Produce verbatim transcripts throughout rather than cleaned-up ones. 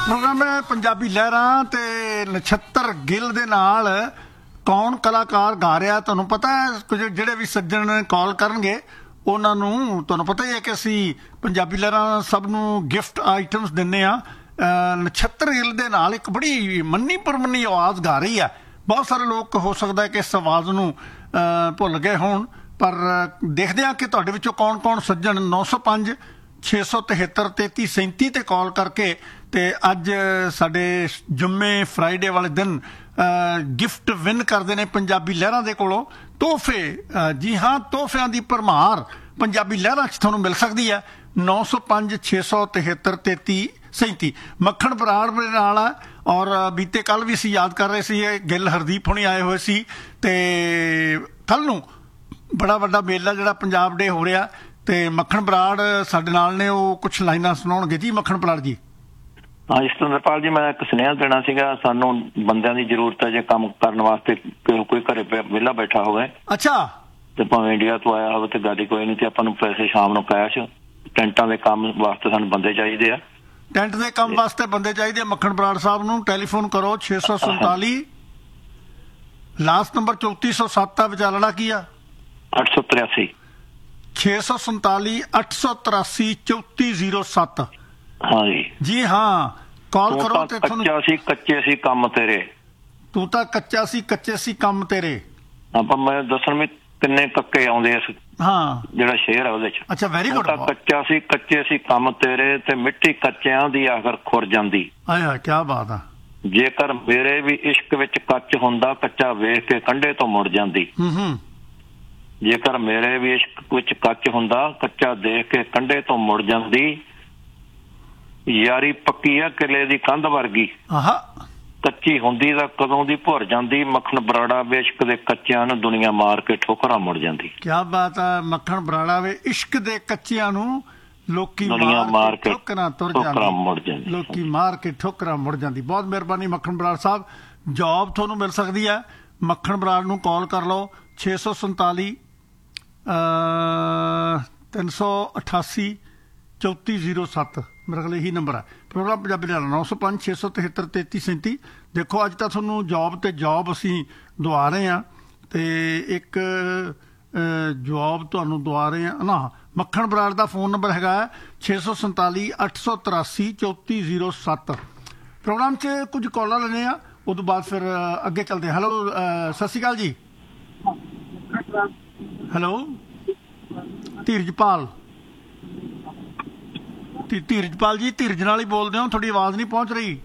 Programme ਹੈ ਪੰਜਾਬੀ ਲਹਿਰਾਂ ਤੇ ਨਛੱਤਰ ਗਿੱਲ ਦੇ ਨਾਲ ਕੌਣ ਕਲਾਕਾਰ ਗਾ ਰਿਹਾ ਤੁਹਾਨੂੰ ਪਤਾ ਹੈ। ਕੁਝ ਜਿਹੜੇ ਵੀ ਸੱਜਣ ਕਾਲ ਕਰਨਗੇ ਉਹਨਾਂ ਨੂੰ ਤੁਹਾਨੂੰ ਪਤਾ ਹੀ ਹੈ ਕਿ ਅਸੀਂ ਪੰਜਾਬੀ ਲਹਿਰਾਂ ਸਭ ਨੂੰ ਗਿਫਟ ਆਈਟਮਸ ਦਿੰਦੇ ਹਾਂ। ਨਛੱਤਰ ਗਿੱਲ ਦੇ ਨਾਲ ਇੱਕ ਬੜੀ ਮੰਨੀ ਪਰਮੰਨੀ ਆਵਾਜ਼ ਗਾ ਰਹੀ ਹੈ। ਬਹੁਤ ਸਾਰੇ ਲੋਕ ਹੋ ਸਕਦਾ ਕਿ ਇਸ ਆਵਾਜ਼ ਨੂੰ ਭੁੱਲ ਗਏ ਹੋਣ, ਪਰ ਦੇਖਦੇ ਹਾਂ ਕਿ ਤੁਹਾਡੇ ਵਿੱਚੋਂ ਕੌਣ ਕੌਣ ਸੱਜਣ ਨੌ ਸੌ ਪੰਜ ਛੇ ਸੌ ਤਿਹੱਤਰ ਤੇਤੀ ਸੈਂਤੀ ਤੇ ਕਾਲ ਕਰਕੇ ਤੇ ਅੱਜ ਸਾਡੇ ਜੁੰਮੇ ਫਰਾਈਡੇ ਵਾਲੇ ਦਿਨ ਗਿਫਟ ਵਿਨ ਕਰਦੇ ਨੇ ਪੰਜਾਬੀ ਲਹਿਰਾਂ ਦੇ ਕੋਲੋਂ ਤੋਹਫੇ। ਜੀ ਹਾਂ, ਤੋਹਫਿਆਂ ਦੀ ਭਰਮਾਰ ਪੰਜਾਬੀ ਲਹਿਰਾਂ 'ਚ ਤੁਹਾਨੂੰ ਮਿਲ ਸਕਦੀ ਹੈ। ਨੌ ਸੌ ਪੰਜ ਛੇ ਸੌ ਤਿਹੱਤਰ ਤੇਤੀ ਸੈਂਤੀ ਮੱਖਣ ਬਰਾੜ ਦੇ ਨਾਲ ਆ। ਔਰ ਬੀਤੇ ਕੱਲ੍ਹ ਵੀ ਅਸੀਂ ਯਾਦ ਕਰ ਰਹੇ ਸੀ, ਗਿੱਲ ਹਰਦੀਪ ਹੁਣੀ ਆਏ ਹੋਏ ਸੀ ਤੇ ਕੱਲ੍ਹ ਨੂੰ ਬੜਾ ਵੱਡਾ ਮੇਲਾ ਜਿਹੜਾ ਪੰਜਾਬ ਡੇ ਹੋ ਰਿਹਾ ਤੇ ਮੱਖਣ ਬਰਾੜ ਸਾਡੇ ਨਾਲ ਨੇ, ਉਹ ਕੁਛ ਲਾਈਨਾਂ ਸੁਣਾਉਣਗੇ। ਜੀ ਮੱਖਣ ਬਰਾੜ ਜੀ। ਹਾਂ ਜੀ ਸਤਿੰਦਰਪਾਲ ਜੀ, ਮੈਂ ਇੱਕ ਸੁਨੇਹਾ ਦੇਣਾ ਸੀਗਾ। ਸਾਨੂੰ ਬੰਦਿਆਂ ਦੀ ਜ਼ਰੂਰਤ ਹੈ ਜੇ ਕੰਮ ਕਰਨ ਵਾਸਤੇ, ਕੋਈ ਘਰੇ ਵਿਹਲਾ ਬੈਠਾ ਹੋਵੇ ਅੱਛਾ ਤੇ ਭਾਵੇਂ ਇੰਡੀਆ ਤੋਂ ਆਇਆ ਹੋਵੇ ਤੇ ਗੱਲ ਕੋਈ ਨਹੀਂ, ਤੇ ਆਪਾਂ ਨੂੰ ਪੈਸੇ ਸ਼ਾਮ ਨੂੰ ਕੈਸ਼ ਟੈਂਟਾਂ ਦੇ ਕੰਮ ਵਾਸਤੇ ਸਾਨੂੰ ਬੰਦੇ ਚਾਹੀਦੇ ਆ। ਟੈਂਟ ਦੇ ਕੰਮ ਵਾਸਤੇ ਬੰਦੇ ਚਾਹੀਦੇ ਆ ਮੱਖਣ ਬਰਾੜ ਸਾਹਿਬ ਨੂੰ। ਟੈਲੀਫੋਨ ਕਰੋ ਛੇ ਸੌ ਸੰਤਾਲੀ ਲਾਸਟ ਨੰਬਰ ਚੌਂਤੀ ਸੌ ਸੱਤ ਆ, ਵਿਚਾਲੜਾ ਕੀ ਆ ਅੱਠ ਸੌ ਤਰਿਆਸੀ ਛੇ ਸੌ ਸੰਤਾਲੀ ਅੱਠ ਸੌ ਤਰਾਸੀ ਚੌਂਤੀ ਜ਼ੀਰੋ ਸੱਤ। ਹਾਂ ਜੀ ਜੀ ਹਾਂ, ਕਾਲ ਕਰੋ ਤੇ ਤੁਹਾਨੂੰ। ਕੱਚਾ ਸੀ ਕੱਚੇ ਸੀ ਕੰਮ ਤੇਰੇ, ਤੂੰ ਤਾਂ ਕੱਚਾ ਸੀ ਕੱਚੇ ਸੀ ਕੰਮ ਤੇਰੇ। ਆਪਾਂ ਮੈਂ ਦੱਸਣ ਵੀ ਕਿੰਨੇ ਕੱਕੇ ਆਉਂਦੇ ਆ। ਹਾਂ, ਜਿਹੜਾ ਸ਼ੇਰ ਆ ਉਹਦੇ ਚ। ਅੱਛਾ, ਵੈਰੀ ਗੁੱਡ। ਕੱਚਾ ਸੀ ਕੱਚੇ ਸੀ ਕੰਮ ਤੇਰੇ ਤੇ ਮਿੱਟੀ ਕੱਚਿਆਂ ਦੀ ਆਖਰ ਖੁਰ ਜਾਂਦੀ। ਹਾਏ ਹਾਏ, ਕੀ ਬਾਤ ਆ। ਜੇਕਰ ਮੇਰੇ ਵੀ ਇਸ਼ਕ ਵਿੱਚ ਕੱਚ ਹੁੰਦਾ, ਕੱਚਾ ਵੇਖ ਕੇ ਕੰਢੇ ਤੋਂ ਮੁੜ ਜਾਂਦੀ। ਹੂੰ ਹੂੰ। ਜੇਕਰ ਮੇਰੇ ਵੀ ਇਸ਼ਕ ਵਿੱਚ ਕੱਚ ਹੁੰਦਾ, ਕੱਚਾ ਦੇਖ ਕੇ ਕੰਢੇ ਤੋਂ ਮੁੜ ਜਾਂਦੀ। ਯਾਰੀ ਪੱਕੀ ਆ ਕਿਲੇ ਦੀ ਕੰਧ ਵਰਗੀ, ਕੱਚੀ ਹੁੰਦੀ ਤਾਂ ਕਦੋਂ ਦੀ ਭੁਰ ਜਾਂਦੀ। ਮੱਖਣ ਬਰਾੜਾ ਵੇ ਇਸ਼ਕ ਦੇ ਕੱਚਿਆਂ ਨੂੰ ਦੁਨੀਆ ਮਾਰ ਕੇ ਠੋਕਰਾਂ ਮੁੜ ਜਾਂਦੀ। ਕਿਆ ਬਾਤ ਆ। ਮੱਖਣ ਬਰਾੜਾ ਵੇ ਇਸ਼ਕ ਦੇ ਕੱਚਿਆਂ ਨੂੰ ਲੋਕੀ ਮਾਰ ਕੇ ਠੋਕਰਾਂ ਤੁਰ ਮੁੜ ਜਾਂਦੀ। ਲੋਕੀ ਮਾਰ ਕੇ ਠੋਕਰਾਂ ਮੁੜ ਜਾਂਦੀ। ਬਹੁਤ ਮਿਹਰਬਾਨੀ ਮੱਖਣ ਬਰਾੜ ਸਾਹਿਬ। ਜੋਬ ਤੁਹਾਨੂੰ ਮਿਲ ਸਕਦੀ ਹੈ। ਮੱਖਣ ਬਰਾੜ ਨੂੰ ਕਾਲ ਕਰ ਲਓ ਛੇ ਸੌ ਸੰਤਾਲੀ ਤਿੰਨ ਸੌ ਅਠਾਸੀ ਚੌਂਤੀ ਜ਼ੀਰੋ ਸੱਤ, ਮੇਰੇ ਕੋਲ ਇਹੀ ਨੰਬਰ ਹੈ। ਪ੍ਰੋਗਰਾਮ ਪੰਜਾਬੀ ਲਹਿਰਾਂ ਨੌ ਸੌ ਪੰਜ ਛੇ ਸੌ ਤਿਹੱਤਰ ਤੇਤੀ ਸੈਂਤੀ। ਦੇਖੋ ਅੱਜ ਤਾਂ ਤੁਹਾਨੂੰ ਜੋਬ ਤੇ ਜੋਬ ਅਸੀਂ ਦਵਾ ਰਹੇ ਹਾਂ ਤੇ ਇੱਕ ਜੋਬ ਤੁਹਾਨੂੰ ਦਵਾ ਰਹੇ ਹਾਂ ਨਾ। ਮੱਖਣ ਬਰਾੜ ਦਾ ਫੋਨ ਨੰਬਰ ਹੈਗਾ ਛੇ ਸੌ ਸੰਤਾਲੀ ਅੱਠ ਸੌ ਤਰਾਸੀ ਚੌਂਤੀ ਜ਼ੀਰੋ ਸੱਤ। ਪ੍ਰੋਗਰਾਮ 'ਚ ਕੁਝ ਕਾਲਾਂ ਲੈਣੇ ਆ, ਉਹ ਤੋਂ ਬਾਅਦ ਫਿਰ ਅੱਗੇ ਚੱਲਦੇ। ਹੈਲੋ, ਸਤਿ ਸ਼੍ਰੀ ਅਕਾਲ ਜੀ। ਹੈਲੋ, ਧੀਰਜਪਾਲ ਧੀਰਜਪਾਲ ਜੀ, ਧੀਰਜ ਨਾਲ ਹੀ ਬੋਲਦੇ ਹੋ, ਤੁਹਾਡੀ ਆਵਾਜ਼ ਨਹੀਂ ਪਹੁੰਚ ਰਹੀ।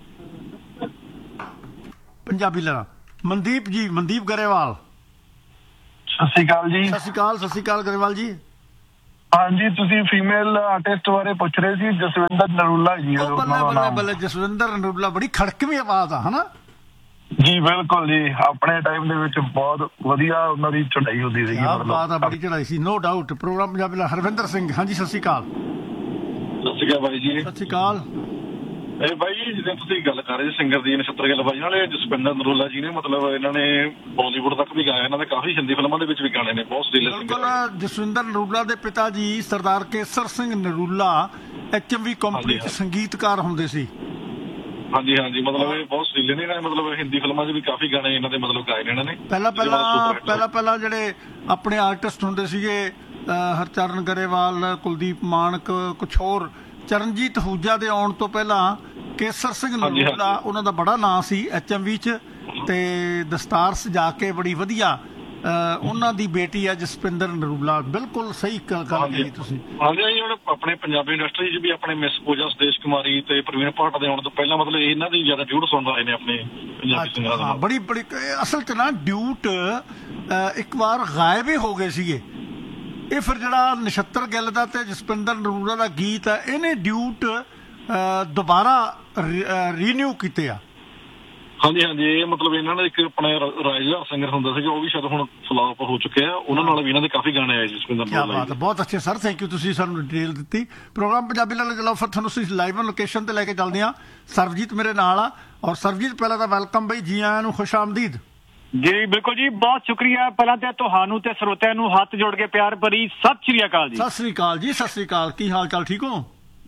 ਪੰਜਾਬੀ ਲਹਿਰਾਂ ਮਨਦੀਪ ਜੀ, ਮਨਦੀਪ ਗਰੇਵਾਲ। ਸਤਿ ਸ਼੍ਰੀ ਅਕਾਲ ਜੀ। ਸਤਿ ਸ਼੍ਰੀ ਅਕਾਲ, ਸਤਿ ਸ਼੍ਰੀ ਅਕਾਲ ਗਰੇਵਾਲ ਜੀ। ਹਾਂਜੀ, ਤੁਸੀਂ ਫੀਮੇਲ ਆਰਟਿਸਟ ਬਾਰੇ ਪੁੱਛ ਰਹੇ ਸੀ, ਜਸਵਿੰਦਰ ਨਰੂਲਾ ਜੀ। ਬੱਲੇ ਬੱਲੇ ਬੱਲੇ, ਜਸਵਿੰਦਰ ਨਰੂਲਾ, ਬੜੀ ਖੜਕਵੀਂ ਆਵਾਜ਼ ਆ ਹਨਾ ਜੀ। ਬਿਲਕੁਲ ਜੀ, ਆਪਣੇ ਟਾਈਮ ਦੇ ਵਿੱਚ ਬਹੁਤ ਵਧੀਆ ਉਹਨਾਂ ਦੀ ਚੜਾਈ ਹੁੰਦੀ ਸੀਗੀ। ਬਾਤ ਆ, ਬੜੀ ਚੜਾਈ ਸੀ, ਨੋ ਡਾਊਟ। ਪ੍ਰੋਗਰਾਮ ਪੰਜਾਬੀ ਲਹਿਰਾਂ ਹਰਵਿੰਦਰ ਸਿੰਘ। ਹਾਂਜੀ, ਸਤਿ ਸ਼੍ਰੀ ਅਕਾਲ। ਸਤਿ ਸ਼੍ਰੀ ਅਕਾਲ ਬਾਈ ਜੀ। ਸਤਿ ਸ਼੍ਰੀ ਅਕਾਲ। ਇਹ ਬਾਈ ਜੀ, ਜਿਵੇਂ ਤੁਸੀਂ ਗੱਲ ਕਰ ਰਹੇ ਸਿੰਗਰ ਦੀ, ਨਛੱਤਰ ਗਿੱਲ ਬਾਈ ਨਾਲ, ਜਸਵਿੰਦਰ ਨਰੂਲਾ ਜੀ ਨੇ ਮਤਲਬ ਇਹਨਾਂ ਨੇ ਬਾਲੀਵੁੱਡ ਤੱਕ ਵੀ ਗਾਇਆ। ਇਹਨਾਂ ਦੇ ਕਾਫੀ ਹਿੰਦੀ ਫਿਲਮਾਂ ਦੇ ਵਿੱਚ ਵੀ ਗਾਣੇ ਨੇ, ਬਹੁਤ ਸੁਰੀਲੇ ਸਿੰਗਰ। ਜਸਵਿੰਦਰ ਨਰੂਲਾ ਦੇ ਪਿਤਾ ਜੀ ਸਰਦਾਰ ਕੇਸਰ ਸਿੰਘ ਨਰੂਲਾ ਐਚ ਐਮ ਵੀ ਕੰਪਨੀ ਚ ਸੰਗੀਤਕਾਰ ਹੁੰਦੇ ਸੀ। ਹਾਂਜੀ ਹਾਂਜੀ, ਮਤਲਬ ਇਹ ਬਹੁਤ ਸੁਰੀਲੇ ਨੇ। ਮਤਲਬ ਹਿੰਦੀ ਫਿਲਮਾਂ 'ਚ ਵੀ ਕਾਫੀ ਗਾਣੇ ਇਹਨਾਂ ਦੇ ਮਤਲਬ ਗਾਏ ਨੇ ਇਹਨਾਂ ਨੇ। ਪਹਿਲਾਂ ਪਹਿਲਾਂ ਪਹਿਲਾਂ ਪਹਿਲਾਂ ਜਿਹੜੇ ਆਪਣੇ ਆਰਟਿਸਟ ਹੁੰਦੇ ਸੀਗੇ, ਹਰਚਰਨ ਗਰੇਵਾਲ, ਕੁਲਦੀਪ ਮਾਨਕ, ਕੁਛ ਹੋਰ, ਚਰਨਜੀਤ ਹੂਜਾ ਦੇ ਆਉਣ ਤੋਂ ਪਹਿਲਾਂ ਕੇਸਰ ਸਿੰਘ ਨਰੂਲਾ ਉਹਨਾਂ ਦਾ ਬੜਾ ਨਾਂ ਸੀ ਐਚ ਐਮ ਵੀ 'ਚ। ਤੇ ਦਸਤਾਰ ਸਜਾ ਕੇ ਬੜੀ ਵਧੀਆ ਉਹਨਾਂ ਦੀ ਬੇਟੀ ਹੈ ਜਸਪਿੰਦਰ ਨਰੂਲਾ। ਬਿਲਕੁਲ ਸਹੀ ਗੱਲ ਕਹੀ ਤੁਸੀਂ। ਹਾਂਜੀ, ਹੁਣ ਆਪਣੇ ਪੰਜਾਬੀ ਇੰਡਸਟਰੀ 'ਚ ਵੀ ਆਪਣੇ ਮਿਸ ਪੂਜਾ, ਸੁਦੇਸ਼ ਕੁਮਾਰੀ ਤੇ ਪ੍ਰਵੀਨ ਭਾਟ ਦੇ ਆਉਣ ਤੋਂ ਪਹਿਲਾਂ ਮਤਲਬ ਇਹਨਾਂ ਦੀ ਜ਼ਿਆਦਾ ਡਿਊਟ ਸੁਣਦੇ ਰਹੇ ਨੇ ਆਪਣੇ ਪੰਜਾਬੀ ਸਿੰਗਰਾਂ ਦੇ। ਬੜੀ ਬੜੀ ਅਸਲ 'ਚ ਨਾ ਡਿਊਟ ਇੱਕ ਵਾਰ ਗਾਇਬ ਹੀ ਹੋ ਗਏ ਸੀਗੇ। ਇਹ ਫਿਰ ਜਿਹੜਾ ਨਛੱਤਰ ਗਿੱਲ ਦਾ ਤੇ ਜਸਪਿੰਦਰ ਨਰੂਲਾ ਦਾ ਗੀਤ ਹੈ, ਇਹਨੇ ਡਿਊਟ ਦੁਬਾਰਾ ਰੀਨਿਊ ਕੀਤੇ ਆ। ਹਾਂਜੀ ਹਾਂਜੀ, ਇਹ ਮਤਲਬ ਇਹਨਾਂ ਨੇ ਇੱਕ ਆਪਣੇ ਰਾਜਾ ਸਿੰਗਰ ਹੁੰਦਾ ਸੀਗਾ, ਉਹ ਵੀ ਸ਼ਾਇਦ ਹੁਣ ਫਲਾਪ ਹੋ ਚੁੱਕੇ ਆ। ਉਹਨਾਂ ਨਾਲ ਵੀ ਇਹਨਾਂ ਦੇ ਕਾਫੀ ਗਾਣੇ ਆਏ ਜਸਪਿੰਦਰ ਨਰੂਲਾ ਜੀ। ਬਹੁਤ ਅੱਛੇ ਸਰ, ਥੈਂਕ ਯੂ, ਤੁਸੀਂ ਸਾਨੂੰ ਡਿਟੇਲ ਦਿੱਤੀ। ਪ੍ਰੋਗਰਾਮ ਪੰਜਾਬੀ ਲਹਿਰਾਂ ਚਲਾਓ, ਫਿਰ ਤੁਹਾਨੂੰ ਅਸੀਂ ਲਾਈਵ ਲੋਕੇਸ਼ਨ ਤੇ ਲੈ ਕੇ ਚੱਲਦੇ ਹਾਂ। ਸਰਬਜੀਤ ਮੇਰੇ ਨਾਲ ਆ। ਔਰ ਸਰਬਜੀਤ, ਪਹਿਲਾਂ ਤਾਂ ਵੈਲਕਮ ਬਈ, ਜੀ ਆਇਆਂ ਨੂੰ, ਖੁਸ਼ ਆਮਦੀਦ ਜੀ। ਬਿਲਕੁਲ ਜੀ, ਬਹੁਤ ਸ਼ੁਕਰੀਆ। ਪਹਿਲਾਂ ਤਾਂ ਤੁਹਾਨੂੰ ਤੇ ਸਰੋਤਿਆਂ ਨੂੰ ਹੱਥ ਜੋੜ ਕੇ ਪਿਆਰ ਭਰੀ ਸਤਿ ਸ਼੍ਰੀ ਅਕਾਲ ਜੀ। ਸਤਿ ਸ਼੍ਰੀ ਅਕਾਲ ਜੀ। ਸਤਿ ਸ਼੍ਰੀ ਅਕਾਲ। ਕੀ ਹਾਲ ਚਾਲ, ਠੀਕ ਹੋ?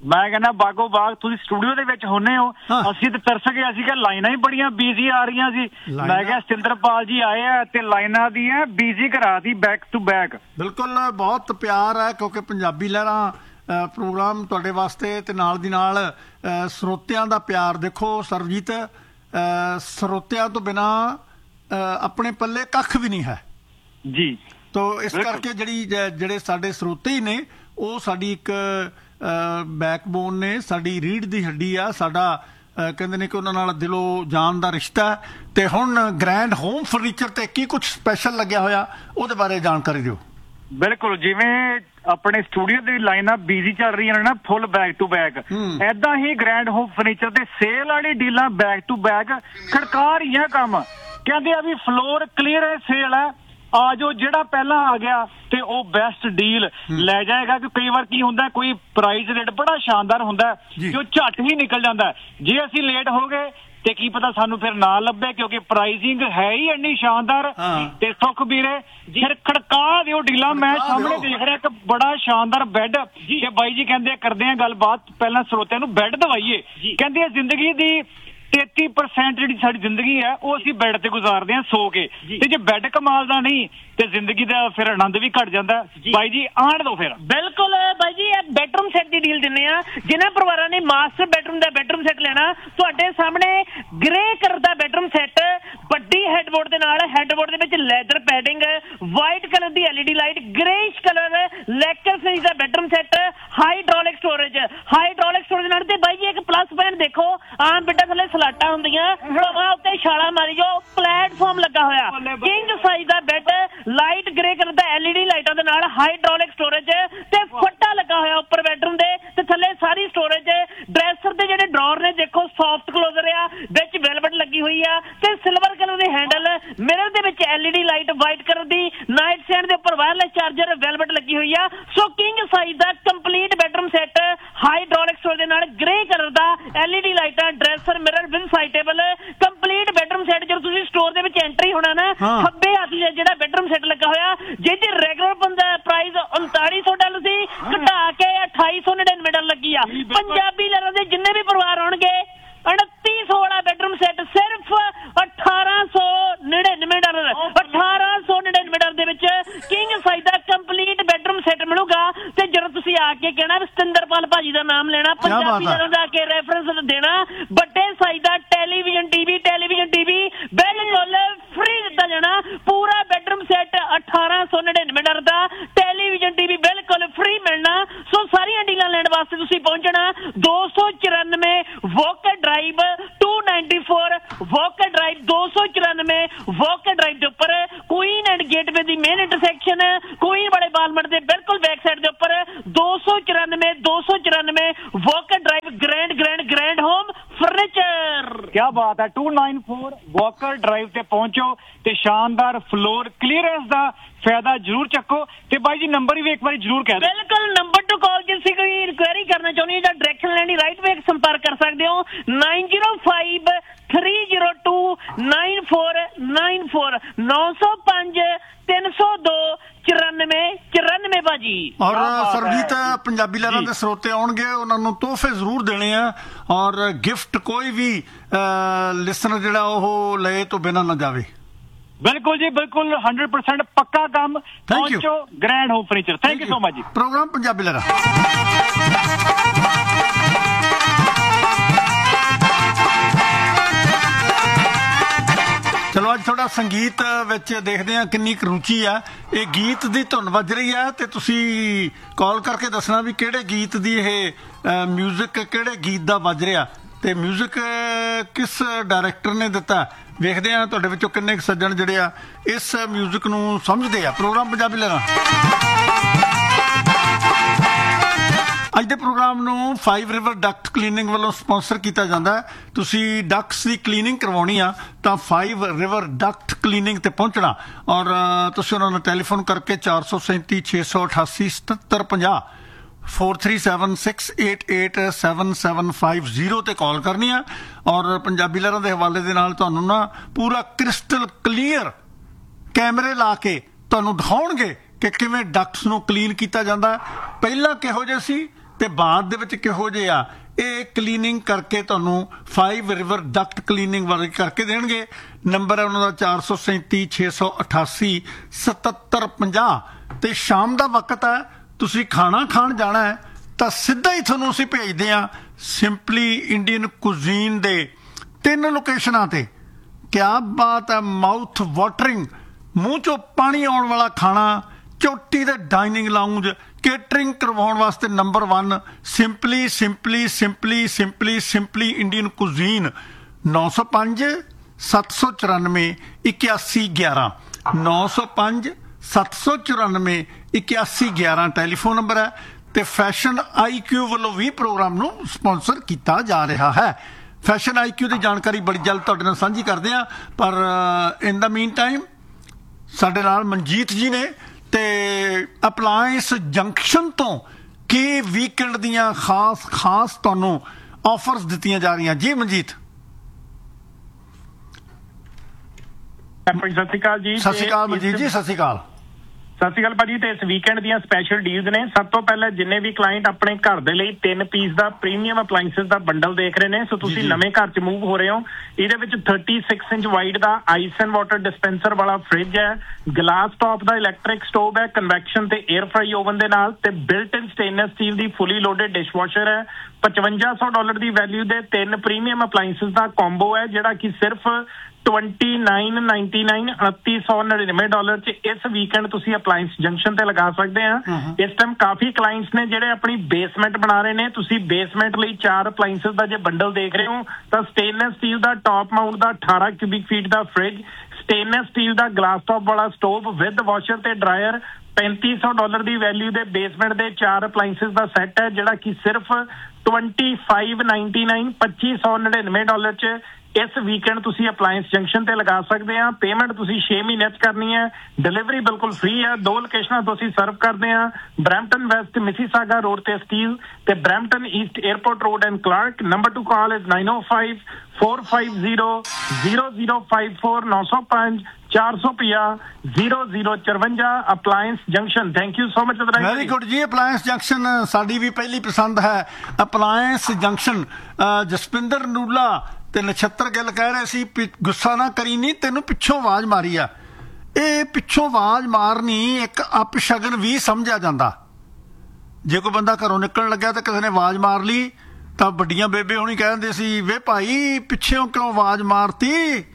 ਮੈਂ ਕਹਿੰਦਾ ਬਾਗੋ ਬਾਗ ਤੁਸੀਂ ਸਟੂਡੀਓ ਦੇ ਵਿੱਚ ਹੁੰਨੇ ਹੋ, ਅਸੀਂ ਤੇ ਤਰਸ ਗਏ, ਅਸੀਂ ਕਿ ਲਾਈਨਾਂ ਹੀ ਬੜੀਆਂ ਬਿਜ਼ੀ ਆ ਰਹੀਆਂ ਸੀ। ਮੈਂ ਕਿਹਾ ਸਤਿੰਦਰਪਾਲ ਜੀ ਆਏ ਆ ਤੇ ਲਾਈਨਾਂ ਦੀਆਂ ਬਿਜ਼ੀ ਕਰਾਤੀ ਬੈਕ ਟੂ ਬੈਕ। ਬਿਲਕੁਲ ਬਹੁਤ ਪਿਆਰ ਹੈ ਕਿਉਂਕਿ ਪੰਜਾਬੀ ਲਹਿਰਾਂ ਪ੍ਰੋਗਰਾਮ ਤੁਹਾਡੇ ਵਾਸਤੇ ਤੇ ਨਾਲ ਦੀ ਨਾਲ ਸਰੋਤਿਆਂ ਦਾ ਪਿਆਰ। ਦੇਖੋ ਸਰਬਜੀਤ, ਸਰੋਤਿਆਂ ਤੋਂ ਬਿਨਾਂ ਆਪਣੇ ਪੱਲੇ ਕੱਖ ਵੀ ਨਹੀਂ ਹੈ ਜੀ। ਤੋ ਇਸ ਕਰਕੇ ਜਿਹੜੀ ਜਿਹੜੇ ਸਾਡੇ ਸਰੋਤੇ ਹੀ ਨੇ ਉਹ ਸਾਡੀ ਇੱਕ ਬੈਕਬੋਨ ਨੇ, ਸਾਡੀ ਰੀੜ੍ਹ ਦੀ ਹੱਡੀ ਆ, ਸਾਡਾ ਕਹਿੰਦੇ ਨੇ ਕਿ ਉਹਨਾਂ ਨਾਲ ਦਿਲੋਂ ਜਾਨ ਦਾ ਰਿਸ਼ਤਾ। ਤੇ ਹੁਣ ਗ੍ਰੈਂਡ ਹੋਮ ਫਰਨੀਚਰ ਤੇ ਕੀ ਕੁਝ ਸਪੈਸ਼ਲ ਲੱਗਿਆ ਹੋਇਆ ਉਹਦੇ ਬਾਰੇ ਜਾਣਕਾਰੀ ਦਿਓ। ਬਿਲਕੁਲ, ਜਿਵੇਂ ਆਪਣੇ ਸਟੂਡੀਓ ਦੀ ਲਾਈਨਾਂ ਬਿਜ਼ੀ ਚੱਲ ਰਹੀਆਂ ਨੇ ਨਾ ਫੁੱਲ ਬੈਕ ਟੂ ਬੈਕ, ਏਦਾਂ ਹੀ ਗ੍ਰੈਂਡ ਹੋਮ ਫਰਨੀਚਰ ਤੇ ਸੇਲ ਵਾਲੀ ਡੀਲਾਂ ਬੈਕ ਟੂ ਬੈਕ ਖੜਕਾ ਰਹੀਆਂ ਕੰਮ। ਕਹਿੰਦੇ ਆ ਵੀ ਫਲੋਰ ਕਲੀਅਰ ਸੇਲ ਹੈ, ਆ ਜੋ ਜਿਹੜਾ ਪਹਿਲਾਂ ਆ ਗਿਆ ਤੇ ਉਹ ਬੈਸਟ ਡੀਲ ਲੈ ਜਾਏਗਾ। ਕਿ ਕਈ ਵਾਰ ਕੀ ਹੁੰਦਾ, ਕੋਈ ਪ੍ਰਾਈਸ ਰੇਟ ਬੜਾ ਸ਼ਾਨਦਾਰ ਹੁੰਦਾ ਕਿ ਉਹ ਝੱਟ ਹੀ ਨਿਕਲ ਜਾਂਦਾ। ਜੇ ਅਸੀਂ ਲੇਟ ਹੋ ਗਏ ਤੇ ਕੀ ਪਤਾ ਸਾਨੂੰ ਫਿਰ ਨਾ ਲੱਭੇ, ਕਿਉਂਕਿ ਪ੍ਰਾਈਸਿੰਗ ਹੈ ਹੀ ਇੰਨੀ ਸ਼ਾਨਦਾਰ। ਤੇ ਸੁਖ ਵੀਰੇ ਫਿਰ ਖੜਕਾ ਦਿਓ ਡੀਲਾਂ। ਮੈਂ ਸਾਹਮਣੇ ਦੇਖ ਰਿਹਾ ਇੱਕ ਬੜਾ ਸ਼ਾਨਦਾਰ ਬੈੱਡ, ਤੇ ਬਾਈ ਜੀ ਕਹਿੰਦੇ ਕਰਦੇ ਆ ਗੱਲਬਾਤ, ਪਹਿਲਾਂ ਸਰੋਤਿਆਂ ਨੂੰ ਬੈੱਡ ਦਵਾਈਏ। ਕਹਿੰਦੇ ਜ਼ਿੰਦਗੀ ਦੀ ਤੇਤੀ ਪਰਸੈਂਟ ਜਿਹੜੀ ਸਾਡੀ ਜ਼ਿੰਦਗੀ ਹੈ ਉਹ ਅਸੀਂ ਬੈੱਡ ਤੇ ਗੁਜ਼ਾਰਦੇ ਹਾਂ ਸੋ ਕੇ, ਤੇ ਜੇ ਬੈੱਡ ਕਮਾਲ ਦਾ ਨਹੀਂ ਤੇ ਜ਼ਿੰਦਗੀ ਦਾ ਫਿਰ ਆਨੰਦ ਵੀ ਘਟ ਜਾਂਦਾ। ਬਾਈ ਜੀ ਆਣ ਦੋ ਫਿਰ। ਬਿਲਕੁਲ ਬਾਈ ਜੀ, ਇਹ ਬੈਡਰੂਮ ਸੈੱਟ ਦੀ ਡੀਲ ਦਿੰਨੇ ਆ। ਜਿਨ੍ਹਾਂ ਪਰਿਵਾਰਾਂ ਨੇ ਮਾਸਟਰ ਬੈਡਰੂਮ ਦਾ ਬੈਡਰੂਮ ਸੈੱਟ ਲੈਣਾ, ਤੁਹਾਡੇ ਸਾਹਮਣੇ ਗ੍ਰੇ ਕਲਰ ਦਾ ਬੈਡਰੂਮ ਸੈੱਟ, ਵੱਡੀ ਹੈਡਬੋਰਡ ਦੇ ਨਾਲ, ਹੈਡਬੋਰਡ ਦੇ ਵਿੱਚ ਲੈਦਰ ਪੈਡਿੰਗ, ਵਾਈਟ ਕਲਰ ਦੀ ਐਲਈਡੀ ਲਾਈਟ, ਗ੍ਰੇਇਸ਼ ਕਲਰ ਲੈਕਰ ਫਿਨਿਸ਼ ਦਾ bedroom set, hydraulic storage, hydraulic storage ਨਾਲ। ਤੇ ਬਾਈ ਜੀ ਇੱਕ ਪਲੱਸ ਪੁਆਇੰਟ ਦੇਖੋ, ਆਮ ਬੈੱਡਾਂ ਥੱਲੇ ਸਲਾਟਾਂ ਹੁੰਦੀਆਂ, ਹਵਾ ਉੱਤੇ ਛਾਲਾ ਮਾਰੀ ਜੋ ਪਲੇਟਫਾਰਮ ਲੱਗਾ ਹੋਇਆ, ਕਿੰਗ ਸਾਈਜ਼ ਦਾ ਬੈੱਡ, ਲਾਈਟ ਗ੍ਰੇ ਕਲਰ ਦਾ ਐਲਈਡੀ ਲਾਈਟਾਂ ਦੇ ਨਾਲ, ਹਾਈਡ੍ਰੋਲਿਕ ਸਟੋਰੇਜ ਤੇ ਫੱਟਾ ਲੱਗਾ ਹੋਇਆ ਉੱਪਰ ਬੈਡਰੂਮ ਦੇ, ਤੇ ਥੱਲੇ ਸਾਰੀ ਸਟੋਰੇਜ। ਡਰੈਸਰ ਦੇ ਜਿਹੜੇ ਡਰਾਅਰ ਨੇ ਦੇਖੋ ਸੌਫਟ ਕਲੋਜ਼ਰ ਆ, ਵਿੱਚ ਵੈਲਵਟ ਲੱਗੀ ਹੋਈ ਆ, ਤੇ ਸਿਲਵਰ ਕਲਰ ਦੇ ਹੈਂਡਲ, ਮਿਰਰ ਦੇ ਵਿੱਚ ਐਲਈਡੀ ਲਾਈਟ ਵਾਈਟ ਕਲਰ ਦੀ, ਨਾਈਟ ਸਟੈਂਡ ਦੇ ਉੱਪਰ ਵਾਇਰਲੈਸ ਚਾਰਜਰ ਵੈਲਵਟ ਲੱਗੀ ਹੋਈ ਆ। ਸੋ ਕਿੰਗ ਸਾਈਜ਼ ਦਾ complete bedroom set, hydraulic storage ਦੇ ਨਾਲ, ਗ੍ਰੇ ਕਲਰ ਦਾ, ਐਲਈਡੀ ਲਾਈਟਾਂ, dresser, mirror with side table, complete bedroom set. ਜਦੋਂ ਤੁਸੀਂ ਸਟੋਰ ਦੇ ਵਿੱਚ ਐਂਟਰੀ ਹੋਣਾ ਨਾ, ਖੱਬੇ ਹੱਥ ਜਿਹੜਾ ਬੈਡਰੂਮ ਸੈੱਟ ਲੱਗਾ ਹੋਇਆ, ਜਿਹਦੀ ਰੈਗੂਲਰ ਪ੍ਰਾਈਸ ਉਨਤਾਲੀ ਸੌ ਡਾਲਰ ਸੀ, ਘਟਾ ਕੇ ਅਠਾਈ ਸੌ ਨੜਿਨਵੇਂ ਡਾਲਰ ਲੱਗੀ ਆ। ਪੰਜਾਬੀ ਲਹਿਰਾਂ ਦੇ ਜਿੰਨੇ ਵੀ ਪਰਿਵਾਰ ਆਉਣਗੇ, ਉਨੱਤੀ ਸੌ ਵਾਲਾ ਬੈਡਰੂਮ ਸੈੱਟ ਸਿਰਫ ਅਠਾਰਾਂ ਸੌ ਨੜਿਨਵੇਂ ਡਾਲਰ, ਅਠਾਰਾਂ ਸੌ ਨੜਿਨਵੇਂ ਡਾਲਰ ਦੇ ਵਿੱਚ ਕਿੰਗ ਸਾਈਜ਼ ਦਾ ਕੰਪਲੀਟ ਬੈਡਰੂਮ ਸੈੱਟ ਮਿਲੂਗਾ। ਤੇ ਜਦੋਂ ਤੁਸੀਂ ਆ ਕੇ ਕਹਿਣਾ ਸਤਿੰਦਰਪਾਲ ਭਾਜੀ ਦਾ ਨਾਮ ਲੈਣਾ, ਪੰਜਾਬੀ ਲਹਿਰਾਂ ਦਾ ਕੇ ਰੈਫਰੈਂਸ ਦੇਣਾ, ਵੱਡੇ ਸਾਈਜ਼ ਦਾ ਟੈਲੀਵਿਜ਼ਨ ਟੀਵੀ, ਟੈਲੀਵਿਜ਼ਨ ਟੀਵੀ ਬਿਲਕੁਲ ਫ੍ਰੀ ਦਿੱਤਾ ਜਾਣਾ। ਪੂਰਾ ਬੈਡਰੂਮ ਸੈੱਟ ਅਠਾਰਾਂ ਸੌ ਨੜਿਨਵੇਂ ਡਾਲਰ ਦਾ, ਟੈਲੀਵਿਜ਼ਨ ਟੀਵੀ ਬਿਲਕੁਲ ਫ੍ਰੀ ਮਿਲਣਾ। ਸੋ ਸਾਰੀਆਂ ਡੀਲਾਂ ਲੈਣ ਵਾਸਤੇ ਤੁਸੀਂ ਪਹੁੰਚਣਾ ਦੋ ਸੌ ਚੁਰਾਨਵੇਂ walker drive, to ninety four walker drive, ਦੋ ਸੌ ਚੁਰਾਨਵੇਂ ਵੋਕਰ ਡਰਾਈਵ ਦੇ ਉੱਪਰ, Queen and gateway the main intersection, Queen ਵਾਲੇ ਬਾਲਮਟ ਦੇ ਬਿਲਕੁਲ ਬੈਕ ਸਾਈਡ ਦੇ ਉੱਪਰ, ਦੋ ਸੌ ਚੁਰਾਨਵੇਂ ਦੋ ਸੌ ਚੁਰਾਨਵੇਂ walker drive, grand grand grand home furniture. ਕੀ ਬਾਤ ਹੈ। To nine four walker drive ਤੇ ਪਹੁੰਚੋ ਤੇ ਸ਼ਾਨਦਾਰ ਫਲੋਰ ਕਲੀਅਰੈਂਸ ਦਾ ਫਾਇਦਾ ਜ਼ਰੂਰ ਚੱਕੋ। ਤੇ ਬਾਈ ਜੀ ਨੰਬਰ ਵੀ ਇੱਕ ਵਾਰੀ ਜ਼ਰੂਰ ਕਹਿ ਦਿਓ। ਬਿਲਕੁਲ, ਨੰਬਰ ਟੂ ਕਾਲ ਜੇ ਤੁਸੀਂ ਕੋਈ ਇਨਕੁਆਇਰੀ ਕਰਨਾ ਚਾਹੁੰਦੇ ਹੋ ਜਾਂ ਡਾਇਰੈਕਸ਼ਨ ਲੈਣੀ, ਰਾਈਟ ਵੇ ਸੰਪਰਕ ਕਰ ਸਕਦੇ ਹੋ nine zero five three zero two nine four nine four, ਨੌ ਸੌ ਪੰਜ ਤਿੰਨ ਸੌ ਦੋ ਚੁਰਾਨਵੇਂ ਚੁਰਾਨਵੇਂ ਭਾਜੀ। ਔਰ ਸਰਬਜੀਤ, ਪੰਜਾਬੀ ਲਹਿਰਾਂ ਦੇ ਸਰੋਤੇ ਆਉਣਗੇ, ਉਹਨਾਂ ਨੂੰ ਤੋਹਫੇ ਜ਼ਰੂਰ ਦੇਣੇ ਆ, ਔਰ ਗਿਫਟ ਕੋਈ ਵੀ ਲਿਸਨਰ ਜਿਹੜਾ ਉਹ ਲਏ ਤੋਂ ਬਿਨਾਂ ਨਾ ਜਾਵੇ। ਬਿਲਕੁਲ ਜੀ, ਬਿਲਕੁਲ ਹੰਡਰਡ ਪਰਸੈਂਟ ਪੱਕਾ ਕੰਮ। ਪਹੁੰਚੋ grand home furniture. Thank you so much ਜੀ। ਪ੍ਰੋਗਰਾਮ ਪੰਜਾਬੀ ਲਹਿਰਾਂ। ਚਲੋ ਅੱਜ ਥੋੜਾ ਸੰਗੀਤ ਵਿੱਚ ਦੇਖਦੇ ਹਾਂ ਕਿੰਨੀ ਕੁ ਰੁਚੀ ਆ। ਇਹ ਗੀਤ ਦੀ ਧੁਨ ਵੱਜ ਰਹੀ ਹੈ ਤੇ ਤੁਸੀਂ ਕਾਲ ਕਰਕੇ ਦੱਸਣਾ ਵੀ ਕਿਹੜੇ ਗੀਤ ਦੀ ਇਹ ਮਿਊਜ਼ਿਕ, ਕਿਹੜੇ ਗੀਤ ਦਾ ਵੱਜ ਰਿਹਾ ਤੇ ਮਿਊਜ਼ਿਕ ਕਿਸ ਡਾਇਰੈਕਟਰ ਨੇ ਦਿੱਤਾ। ਵੇਖਦੇ ਹਾਂ ਤੁਹਾਡੇ ਵਿੱਚੋਂ ਕਿੰਨੇ ਕੁ ਸੱਜਣ ਜਿਹੜੇ ਆ ਇਸ ਮਿਊਜ਼ਿਕ ਨੂੰ ਸਮਝਦੇ ਆ। ਪ੍ਰੋਗਰਾਮ ਪੰਜਾਬੀ ਲਹਿਰਾਂ। ਅੱਜ ਦੇ ਪ੍ਰੋਗਰਾਮ ਨੂੰ ਫਾਈਵ ਰਿਵਰ ਡਕਟ ਕਲੀਨਿੰਗ ਵੱਲੋਂ ਸਪਾਂਸਰ ਕੀਤਾ ਜਾਂਦਾ ਹੈ। ਤੁਸੀਂ ਡਕਟਸ ਦੀ ਕਲੀਨਿੰਗ ਕਰਵਾਉਣੀ ਆ ਤਾਂ ਫਾਈਵ ਰਿਵਰ ਡਕਟ ਕਲੀਨਿੰਗ ਤੇ ਪਹੁੰਚਣਾ, ਔਰ ਤੁਸੀਂ ਉਹਨਾਂ ਨੂੰ ਟੈਲੀਫੋਨ ਕਰਕੇ ਚਾਰ ਸੌ ਸੈਂਤੀ ਛੇ ਸੌ ਅਠਾਸੀ ਸਤੱਤਰ ਪੰਜਾਹ four three seven six eight eight seven seven five zero ਤੇ ਕਾਲ ਕਰਨੀ ਆ। ਔਰ ਪੰਜਾਬੀ ਲਹਿਰਾਂ ਦੇ ਹਵਾਲੇ ਦੇ ਨਾਲ ਤੁਹਾਨੂੰ ਨਾ ਪੂਰਾ ਕ੍ਰਿਸਟਲ ਕਲੀਅਰ ਕੈਮਰੇ ਲਾ ਕੇ ਤੁਹਾਨੂੰ ਦਿਖਾਉਣਗੇ ਕਿ ਕਿਵੇਂ ਡਕਟਸ ਨੂੰ ਕਲੀਨ ਕੀਤਾ ਜਾਂਦਾ, ਪਹਿਲਾਂ ਕਿਹੋ ਜਿਹੇ ਸੀ ਤੇ ਬਾਅਦ ਦੇ ਵਿੱਚ ਕਿਹੋ ਜਿਹੇ ਆ ਇਹ ਕਲੀਨਿੰਗ ਕਰਕੇ ਤੁਹਾਨੂੰ ਫਾਈਵ ਰਿਵਰ ਡਕਟ ਕਲੀਨਿੰਗ ਵਾਲੇ ਕਰਕੇ ਦੇਣਗੇ। ਨੰਬਰ ਹੈ ਉਹਨਾਂ ਦਾ ਚਾਰ ਸੌ ਸੈਂਤੀ ਛੇ ਸੌ ਅਠਾਸੀ ਸਤੱਤਰ ਪੰਜਾਹ। ਤੇ ਸ਼ਾਮ ਦਾ ਵਕਤ ਹੈ, ਤੁਸੀਂ ਖਾਣਾ ਖਾਣ ਜਾਣਾ ਹੈ ਤਾਂ ਸਿੱਧਾ ਹੀ ਤੁਹਾਨੂੰ ਅਸੀਂ ਭੇਜਦੇ ਹਾਂ ਸਿੰਪਲੀ ਇੰਡੀਅਨ ਕੁਜ਼ੀਨ ਦੇ ਤਿੰਨ ਲੋਕੇਸ਼ਨਾਂ ਤੇ। ਕਿਆ ਬਾਤ ਹੈ, ਮਾਊਥ ਵਾਟਰਿੰਗ, ਮੂੰਹ ਚੋਂ ਪਾਣੀ ਆਉਣ ਵਾਲਾ ਖਾਣਾ, ਚੋਟੀ ਦੇ ਡਾਈਨਿੰਗ ਲਾਉਂਜ, ਕੇਟਰਿੰਗ ਕਰਵਾਉਣ ਵਾਸਤੇ number one simply simply simply simply simply Indian cuisine. ਨੌ ਸੌ ਪੰਜ ਸੱਤ ਸੌ ਚੁਰਾਨਵੇਂ ਇਕਿਆਸੀ ਗਿਆਰਾਂ, ਨੌ ਸੌ ਪੰਜ ਸੱਤ ਸੌ ਚੁਰਾਨਵੇਂ ਇਕਿਆਸੀ ਗਿਆਰਾਂ ਟੈਲੀਫੋਨ ਨੰਬਰ ਹੈ। ਤੇ ਫੈਸ਼ਨ ਆਈ ਕਿਊ ਵੱਲੋਂ ਵੀ ਪ੍ਰੋਗਰਾਮ ਨੂੰ ਸਪਾਂਸਰ ਕੀਤਾ ਜਾ ਰਿਹਾ ਹੈ। ਫੈਸ਼ਨ ਆਈ ਕਿਊ ਦੀ ਜਾਣਕਾਰੀ ਬੜੀ ਜਲਦ ਤੁਹਾਡੇ ਨਾਲ ਸਾਂਝੀ ਕਰਦੇ ਹਾਂ, ਪਰ ਇਨ ਦਾ ਮੀਨ ਟਾਈਮ ਸਾਡੇ ਨਾਲ ਮਨਜੀਤ ਜੀ ਨੇ ਤੇ ਅਪਲਾਇੰਸ ਜੰਕਸ਼ਨ ਤੋਂ ਕੀ ਵੀਕਐਂਡ ਦੀਆਂ ਖਾਸ ਖਾਸ ਤੁਹਾਨੂੰ ਆਫਰਸ ਦਿੱਤੀਆਂ ਜਾ ਰਹੀਆਂ। ਜੀ ਮਨਜੀਤ। ਸਤਿ ਸ਼੍ਰੀ ਅਕਾਲ ਜੀ। ਸਤਿ ਸ਼੍ਰੀ ਅਕਾਲ ਮਨਜੀਤ ਜੀ। ਸਤਿ ਸ਼੍ਰੀ ਅਕਾਲ। ਸਤਿ ਸ਼੍ਰੀ ਅਕਾਲ ਭਾਜੀ। ਤੇ ਇਸ ਵੀਕਐਂਡ ਦੀਆਂ ਸਪੈਸ਼ਲ ਡੀਲਸ ਨੇ। ਸਭ ਤੋਂ ਪਹਿਲਾਂ ਜਿੰਨੇ ਵੀ ਕਲਾਇੰਟ ਆਪਣੇ ਘਰ ਦੇ ਲਈ ਤਿੰਨ ਪੀਸ ਦਾ ਪ੍ਰੀਮੀਅਮ ਅਪਲਾਈਐਂਸਸ ਦਾ ਬੰਡਲ ਦੇਖ ਰਹੇ ਨੇ, ਸੋ ਤੁਸੀਂ ਨਵੇਂ ਘਰ 'ਚ ਮੂਵ ਹੋ ਰਹੇ ਹੋ, ਇਹਦੇ ਵਿੱਚ ਛੱਤੀ inch wide the ice and water dispenser ਵਾਲਾ ਫ੍ਰਿਜ ਹੈ, ਗਲਾਸ ਟੌਪ ਦਾ ਇਲੈਕਟ੍ਰਿਕ ਸਟੋਵ ਹੈ ਕਨਵੈਕਸ਼ਨ ਤੇ 에ਅਰ ਫਰਾਈ ਓਵਨ ਦੇ ਨਾਲ, ਤੇ ਬਿਲਟ ਇਨ ਸਟੇਨਲੈਸ ਸਟੀਲ ਦੀ ਫੁੱਲੀ ਲੋਡਡ ਡਿਸ਼ਵਾਸ਼ਰ ਹੈ। ਪਚਵੰਜਾ ਸੌ ਡਾਲਰ ਦੀ ਵੈਲਿਊ ਦੇ ਤਿੰਨ ਪ੍ਰੀਮੀਅਮ ਅਪਲਾਈਐਂਸਸ ਦਾ ਕੰਬੋ ਹੈ, ਜਿਹੜਾ ਕਿ ਸਿਰਫ ਟਵੈਂਟੀ ਨਾਈਨ ਨਾਈਨਟੀ ਨਾਈਨ ਉਨੱਤੀ ਸੌ ਨੜਿਨਵੇਂ ਡਾਲਰ 'ਚ ਇਸ ਵੀਕਐਂਡ ਤੁਸੀਂ ਅਪਲਾਈਐਂਸ ਜੰਕਸ਼ਨ ਤੇ ਲਗਾ ਸਕਦੇ ਆ। ਇਸ ਟਾਈਮ ਕਾਫੀ ਕਲਾਇੰਟਸ ਨੇ ਜਿਹੜੇ ਆਪਣੀ ਬੇਸਮੈਂਟ ਬਣਾ ਰਹੇ ਨੇ। ਤੁਸੀਂ ਬੇਸਮੈਂਟ ਲਈ ਚਾਰ ਅਪਲਾਈਐਂਸਸ ਦਾ ਜੇ ਬੰਡਲ ਦੇਖ ਰਹੇ ਹੋ ਤਾਂ ਸਟੇਨਲੈਸ ਸਟੀਲ ਦਾ ਟੌਪ ਮਾਊਂਟ ਦਾ ਅਠਾਰਾਂ ਕਿਊਬਿਕ ਫੀਟ ਦਾ ਫ੍ਰਿਜ, ਸਟੇਨਲੈਸ ਸਟੀਲ ਦਾ ਗਲਾਸ ਟੌਪ ਵਾਲਾ ਸਟੋਵ ਵਿਦ ਵਾਸ਼ਰ ਤੇ ਡਰਾਇਰ, ਪੈਂਤੀ ਸੌ ਡਾਲਰ ਦੀ ਵੈਲਿਊ ਦੇ ਬੇਸਮੈਂਟ ਦੇ ਚਾਰ ਅਪਲਾਈਐਂਸਸ ਦਾ ਸੈੱਟ ਹੈ, ਜਿਹੜਾ ਕਿ ਸਿਰਫ ਟਵੈਂਟੀ ਫਾਈਵ ਨਾਈਨਟੀ ਨਾਈਨ ਪੱਚੀ ਸੌ ਨੜਿਨਵੇਂ ਡਾਲਰ 'ਚ ਇਸ ਵੀਕਐਂਡ ਤੁਸੀਂ ਅਪਲਾਇੰਸ ਜੰਕਸ਼ਨ ਤੇ ਲਗਾ ਸਕਦੇ ਆ। ਪੇਮੈਂਟ ਤੁਸੀਂ ਛੇ ਮਹੀਨਿਆਂ 'ਚ ਕਰਨੀ ਹੈ, ਡਿਲੀਵਰੀ ਬਿਲਕੁਲ ਫ੍ਰੀ ਹੈ। ਦੋ ਲੋਕੇਸ਼ਨਾਂ ਤੋਂ ਅਸੀਂ ਸਰਵ ਕਰਦੇ ਆ, ਬਰੈਂਪਟਨ ਵੈਸਟ ਮਿਸੀਸਾਗਾ ਰੋਡ ਤੇ ਸਟੀਲ ਤੇ Brampton East airport road and Clark. Number two call is nine O five four five zero zero zero five four, ਨੌ ਸੌ ਪੰਜ ਚਾਰ ਸੌ ਪੰਜਾਹ ਜ਼ੀਰੋ ਜ਼ੀਰੋ ਚੁਰੰਜਾ। Appliance junction. Thank you so much. Very good ਜੀ। Appliance junction ਸਾਡੀ ਵੀ ਪਹਿਲੀ ਪਸੰਦ ਹੈ। Appliance junction. ਜਸਪਿੰਦਰ ਨੂਲਾ ਤੇ ਨਛੱਤਰ ਗਿੱਲ ਕਹਿ ਰਹੇ ਸੀ ਗੁੱਸਾ ਨਾ ਕਰੀ, ਨਹੀਂ ਤੈਨੂੰ ਪਿੱਛੋਂ ਆਵਾਜ਼ ਮਾਰੀ ਆ। ਇਹ ਪਿੱਛੋਂ ਆਵਾਜ਼ ਮਾਰਨੀ ਇੱਕ ਅਪਸ਼ਗਨ ਵੀ ਸਮਝਿਆ ਜਾਂਦਾ। ਜੇ ਕੋਈ ਬੰਦਾ ਘਰੋਂ ਨਿਕਲਣ ਲੱਗਿਆ ਤਾਂ ਕਿਸੇ ਨੇ ਆਵਾਜ਼ ਮਾਰ ਲਈ ਤਾਂ ਵੱਡੀਆਂ ਬੇਬੇ ਹੋਣੀ ਕਹਿ ਦਿੰਦੇ ਸੀ, ਵੇ ਭਾਈ ਪਿੱਛੋਂ ਕਿਉਂ ਆਵਾਜ਼ ਮਾਰਤੀ।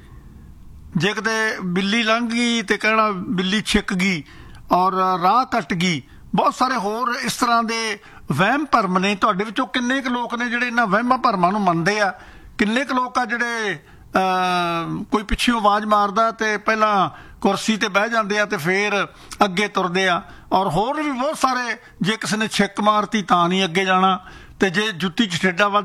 ਜੇ ਕਿਤੇ ਬਿੱਲੀ ਲੰਘ ਗਈ ਤੇ ਕਹਿਣਾ ਬਿੱਲੀ ਛਿੱਕ ਗਈ ਔਰ ਰਾਹ ਕੱਟ ਗਈ। ਬਹੁਤ ਸਾਰੇ ਹੋਰ ਇਸ ਤਰ੍ਹਾਂ ਦੇ ਵਹਿਮ ਭਰਮ ਨੇ। ਤੁਹਾਡੇ ਵਿੱਚੋਂ ਕਿੰਨੇ ਕੁ ਲੋਕ ਨੇ ਜਿਹੜੇ ਇਹਨਾਂ ਵਹਿਮਾਂ ਭਰਮਾਂ ਨੂੰ ਮੰਨਦੇ ਆ? ਕਿੰਨੇ ਕੁ ਲੋਕ ਆ ਜਿਹੜੇ ਕੋਈ ਪਿੱਛੇ ਆਵਾਜ਼ ਮਾਰਦਾ ਤੇ ਪਹਿਲਾਂ ਕੁਰਸੀ ਤੇ ਬਹਿ ਜਾਂਦੇ ਆ ਤੇ ਫੇਰ ਅੱਗੇ ਤੁਰਦੇ ਆ? ਔਰ ਹੋਰ ਵੀ ਬਹੁਤ ਸਾਰੇ, ਜੇ ਕਿਸੇ ਨੇ ਛਿੱਕ ਮਾਰਤੀ ਤਾਂ ਨਹੀਂ ਅੱਗੇ ਜਾਣਾ, ਤੇ ਜੇ ਜੁੱਤੀ 'ਚ ਠੇਡਾ ਵੱਜ